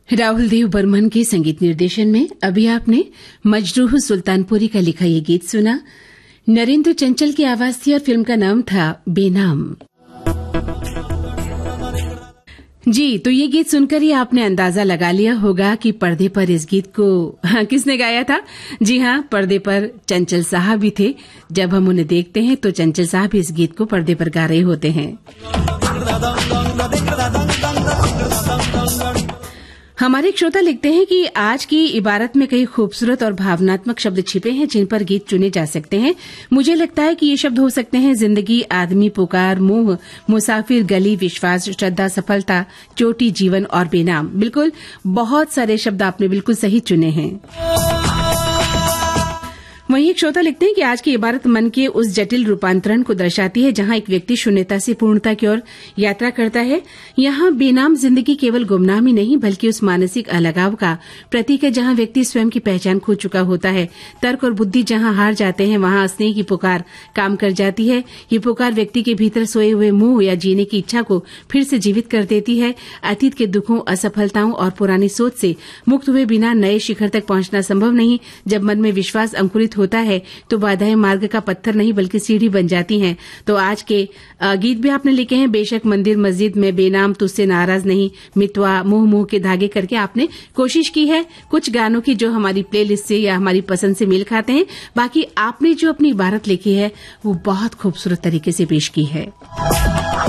राहुल देव बर्मन के संगीत निर्देशन में अभी आपने मजरूह सुल्तानपुरी का लिखा ये गीत सुना। नरेंद्र चंचल की आवाज थी और फिल्म का नाम था बेनाम। जी, तो ये गीत सुनकर ही आपने अंदाजा लगा लिया होगा कि पर्दे पर इस गीत को किसने गाया था। जी हाँ, पर्दे पर चंचल साहब भी थे। जब हम उन्हें देखते हैं तो चंचल साहब इस गीत को पर्दे पर गा रहे होते हैं। हमारे एक श्रोता लिखते हैं कि आज की इबारत में कई खूबसूरत और भावनात्मक शब्द छिपे हैं जिन पर गीत चुने जा सकते हैं। मुझे लगता है कि ये शब्द हो सकते हैं जिंदगी, आदमी, पुकार, मोह, मुसाफिर, गली, विश्वास, श्रद्धा, सफलता, चोटी, जीवन और बेनाम। बिल्कुल, बहुत सारे शब्द आपने बिल्कुल सही चुने हैं। वहीं एक श्रोता लिखते हैं कि आज की इबारत मन के उस जटिल रूपांतरण को दर्शाती है जहां एक व्यक्ति शून्यता से पूर्णता की ओर यात्रा करता है। यहां बेनाम जिंदगी केवल गुमनाम ही नहीं बल्कि उस मानसिक अलगाव का प्रतीक है जहां व्यक्ति स्वयं की पहचान खो चुका होता है। तर्क और बुद्धि जहां हार जाते हैं वहां स्नेह की पुकार काम कर जाती है। ये पुकार व्यक्ति के भीतर सोए हुए मोह या जीने की इच्छा को फिर से जीवित कर देती है। अतीत के दुखों, असफलताओं और पुरानी सोच से मुक्त हुए बिना नए शिखर तक पहुंचना संभव नहीं। जब मन में विश्वास अंकुरित होता है तो बाधाएं मार्ग का पत्थर नहीं बल्कि सीढ़ी बन जाती हैं। तो आज के गीत भी आपने लिखे हैं। बेशक मंदिर मस्जिद में बेनाम तुझसे नाराज नहीं, मितवा मोह के धागे करके आपने कोशिश की है कुछ गानों की जो हमारी प्लेलिस्ट से या हमारी पसंद से मेल खाते हैं। बाकी आपने जो अपनी इबारत लिखी है वो बहुत खूबसूरत तरीके से पेश की है।